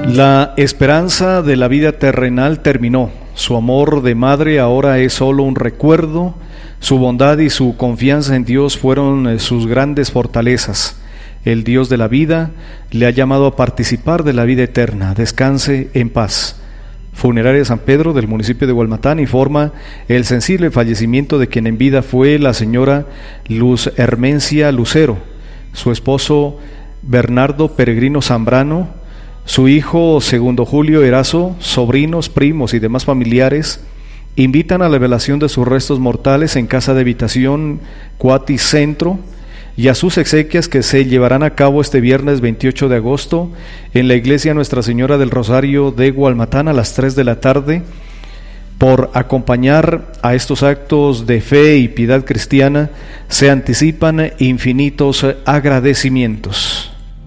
La esperanza de la vida terrenal terminó. Su amor de madre ahora es solo un recuerdo. Su bondad y su confianza en Dios fueron sus grandes fortalezas. El Dios de la vida le ha llamado a participar de la vida eterna. Descanse en paz. Funeraria San Pedro del municipio de Hualmatán informa el sensible fallecimiento de quien en vida fue la señora Luz Hermencia Lucero, su esposo Bernardo Peregrino Zambrano, su hijo Segundo Julio Erazo, sobrinos, primos y demás familiares invitan a la velación de sus restos mortales en casa de habitación Cuatis Centro y a sus exequias que se llevarán a cabo este viernes 28 de agosto en la iglesia Nuestra Señora del Rosario de Hualmatán a las 3 de la tarde. Por acompañar a estos actos de fe y piedad cristiana se anticipan infinitos agradecimientos.